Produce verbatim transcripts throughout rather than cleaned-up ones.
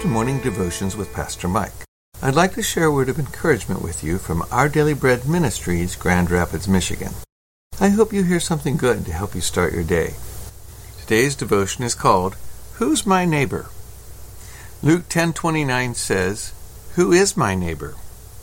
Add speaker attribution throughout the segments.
Speaker 1: to Morning Devotions with Pastor Mike. I'd like to share a word of encouragement with you from Our Daily Bread Ministries, Grand Rapids, Michigan. I hope you hear something good to help you start your day. Today's devotion is called, Who's My Neighbor? Luke ten twenty-nine says, Who is my neighbor?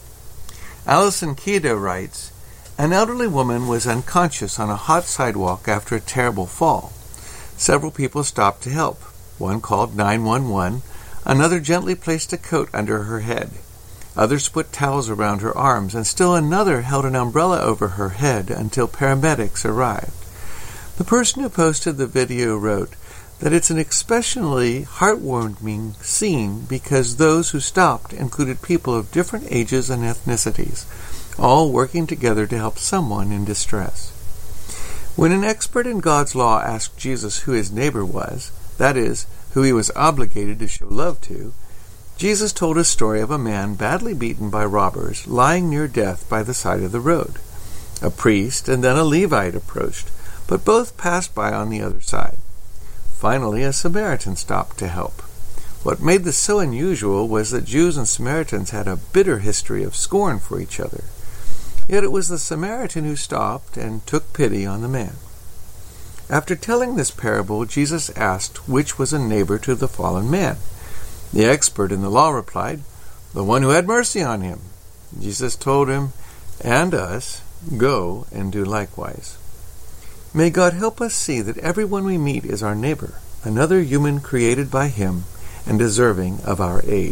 Speaker 1: Alison Kieda writes, An elderly woman was unconscious on a hot sidewalk after a terrible fall. Several people stopped to help. One called nine one one, another gently placed a coat under her head. Others put towels around her arms, and still another held an umbrella over her head until paramedics arrived. The person who posted the video wrote that it's an especially heartwarming scene because those who stopped included people of different ages and ethnicities, all working together to help someone in distress. When an expert in God's law asked Jesus who his neighbor was, that is, who he was obligated to show love to, Jesus told a story of a man badly beaten by robbers lying near death by the side of the road. A priest and then a Levite approached, but both passed by on the other side. Finally, a Samaritan stopped to help. What made this so unusual was that Jews and Samaritans had a bitter history of scorn for each other. Yet it was the Samaritan who stopped and took pity on the man. After telling this parable, Jesus asked which was a neighbor to the fallen man. The expert in the law replied, The one who had mercy on him. Jesus told him, and us, Go and do likewise. May God help us see that everyone we meet is our neighbor, another human created by Him and deserving of our aid.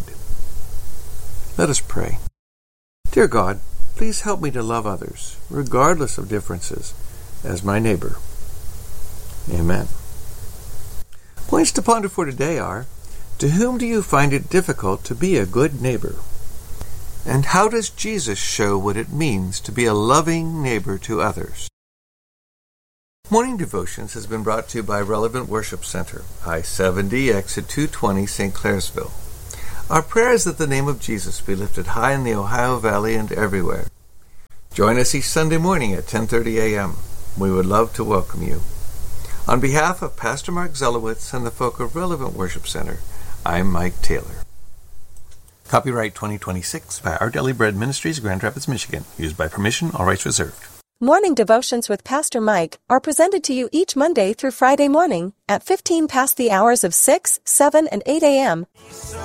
Speaker 1: Let us pray. Dear God, please help me to love others, regardless of differences, as my neighbor. Amen. Points to ponder for today are, to whom do you find it difficult to be a good neighbor? And how does Jesus show what it means to be a loving neighbor to others? Morning Devotions has been brought to you by Relevant Worship Center, I seventy, exit two twenty, Saint Clairsville. Our prayer is that the name of Jesus be lifted high in the Ohio Valley and everywhere. Join us each Sunday morning at ten thirty a.m. We would love to welcome you. On behalf of Pastor Mark Zelowitz and the folk of Relevant Worship Center, I'm Mike Taylor. Copyright twenty twenty-six by Our Daily Bread Ministries, Grand Rapids, Michigan. Used by permission, all rights reserved.
Speaker 2: Morning Devotions with Pastor Mike are presented to you each Monday through Friday morning at fifteen past the hours of six, seven, and eight a.m.